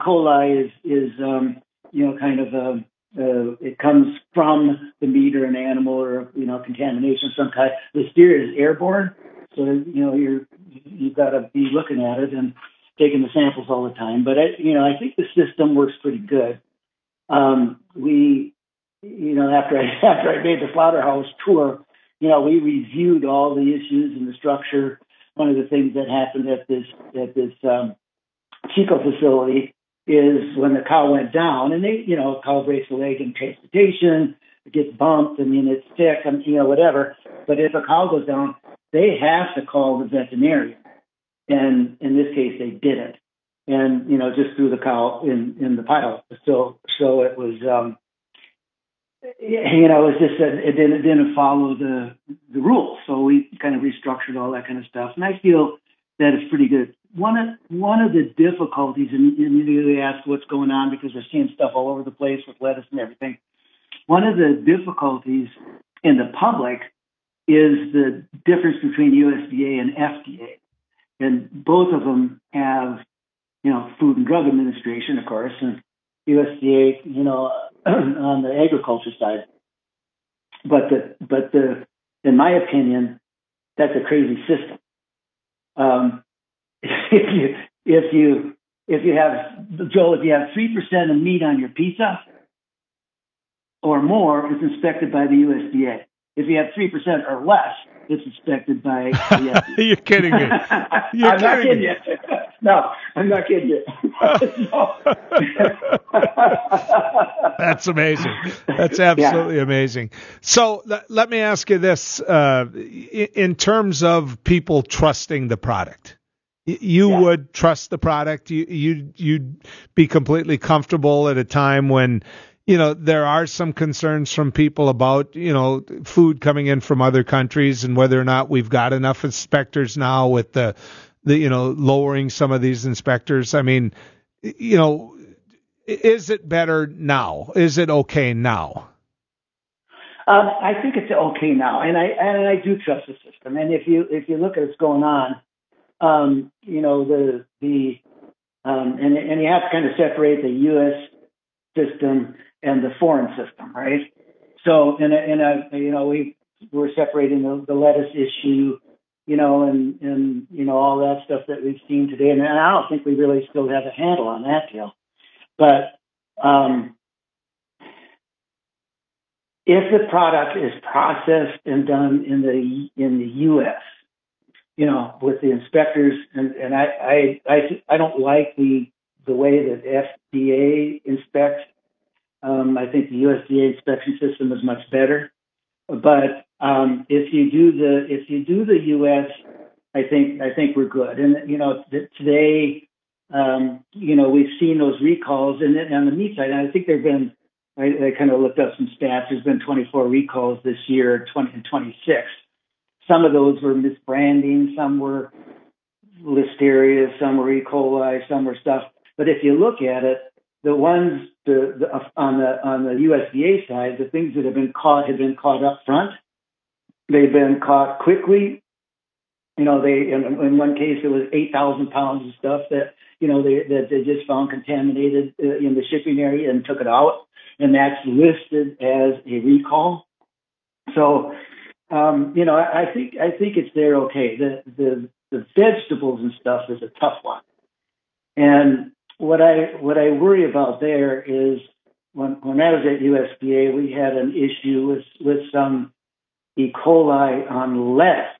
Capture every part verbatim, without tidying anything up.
coli is is um, you know kind of a uh, it comes from the meat or an animal or you know contamination of some kind. Listeria is airborne, so you know you're you've got to be looking at it and taking the samples all the time. But I, you know I think the system works pretty good. Um, we you know after I after I made the slaughterhouse tour, you know we reviewed all the issues and the structure. One of the things that happened at this at this um, Chico facility is when the cow went down, and they, you know, cow breaks a leg in transportation, it gets bumped, I mean, it's sick, and you know, whatever. But if a cow goes down, they have to call the veterinarian, and in this case, they didn't, and you know, just threw the cow in in the pile. So, so it was, um, you know, it was just that it didn't it didn't follow the the rules. So we kind of restructured all that kind of stuff, and I feel that it's pretty good. One of one of the difficulties, and, and you ask what's going on because we're seeing stuff all over the place with lettuce and everything. One of the difficulties in the public is the difference between U S D A and F D A, and both of them have, you know, Food and Drug Administration, of course, and U S D A, you know, on the agriculture side. But the but the in my opinion, that's a crazy system. Um, if you if you if you have Joel, if you have three percent of meat on your pizza or more, it's inspected by the U S D A. If you have three percent or less, it's inspected by the F D A. You're kidding me. You're I'm kidding not kidding me. you. No, I'm not kidding you. That's amazing. That's absolutely yeah. amazing. So th- let me ask you this: uh, in, in terms of people trusting the product, y- you yeah. would trust the product. You you you'd be completely comfortable at a time when, you know, there are some concerns from people about, you know, food coming in from other countries and whether or not we've got enough inspectors now with the, the, you know, lowering some of these inspectors. I mean, you know, is it better now? Is it okay now? Um, I think it's okay now, and I and I do trust the system. And if you if you look at what's going on, um, you know, the the um, and and you have to kind of separate the U S system and the foreign system, right? So, and and uh, you know, we we're separating the, the lettuce issue, you know, and and you know all that stuff that we've seen today, and I don't think we really still have a handle on that deal. But um, if the product is processed and done in the in the U S, you know, with the inspectors, and and I I I, I don't like the the way that F D A inspects. Um, I think the U S D A inspection system is much better. But um, if you do the if you do the U S, I think I think we're good. And you know, th- today, um, you know, we've seen those recalls, and on the meat side, and I think there've been. I, I kind of looked up some stats. There's been twenty-four recalls this year, twenty and twenty-six. Some of those were misbranding, some were Listeria, some were E. coli, some were stuff. But if you look at it, the ones the, the, on the on the U S D A side, the things that have been caught have been caught up front. They've been caught quickly. You know, they in, in one case it was eight thousand pounds of stuff that you know they that they just found contaminated uh, in the shipping area and took it out, and that's listed as a recall. So, um, you know, I, I think I think it's there okay. The the the vegetables and stuff is a tough one, and What I what I worry about there is when when I was at U S D A, we had an issue with with some E. coli on lettuce,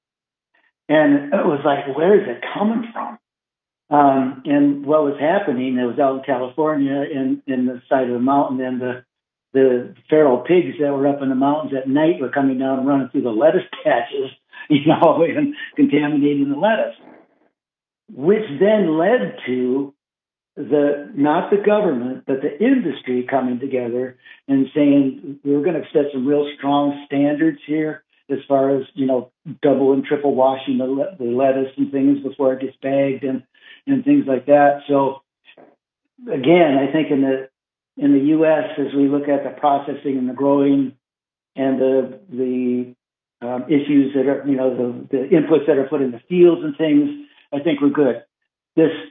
and it was like, where is it coming from? Um, and what was happening? It was out in California, in in the side of the mountain, and the the feral pigs that were up in the mountains at night were coming down and running through the lettuce patches, you know, and contaminating the lettuce, which then led to the not the government, but the industry coming together and saying we're going to set some real strong standards here as far as, you know, double and triple washing the, le- the lettuce and things before it gets bagged and, and things like that. So again, I think in the in the U S, as we look at the processing and the growing and the the um, issues that are, you know, the, the inputs that are put in the fields and things, I think we're good. This